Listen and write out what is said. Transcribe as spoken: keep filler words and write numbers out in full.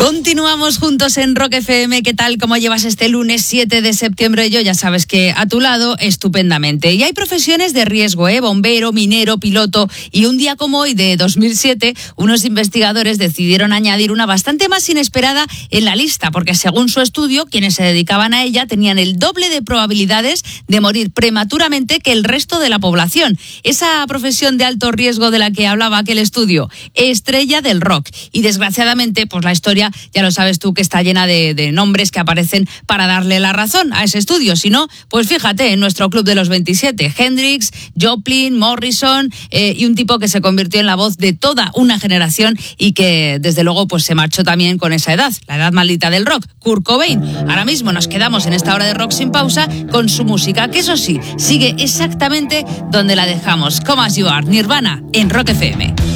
Continuamos juntos en Rock F M. ¿Qué tal? ¿Cómo llevas este lunes siete de septiembre? Yo ya sabes que a tu lado estupendamente. Y hay profesiones de riesgo, ¿eh? Bombero, minero, piloto. Y un día como hoy de dos mil siete, unos investigadores decidieron añadir una bastante más inesperada en la lista, porque según su estudio, quienes se dedicaban a ella tenían el doble de probabilidades de morir prematuramente que el resto de la población. Esa profesión de alto riesgo de la que hablaba aquel estudio, estrella del rock. Y desgraciadamente, pues la historia, ya lo sabes tú, que está llena de, de nombres que aparecen para darle la razón a ese estudio. Si no, pues fíjate, en nuestro club de los veintisiete, Hendrix, Joplin, Morrison, eh, y un tipo que se convirtió en la voz de toda una generación y que desde luego pues se marchó también con esa edad, la edad maldita del rock, Kurt Cobain. Ahora mismo nos quedamos en esta hora de Rock Sin Pausa con su música, que eso sí, sigue exactamente donde la dejamos. Come As You Are, Nirvana, en Rock F M.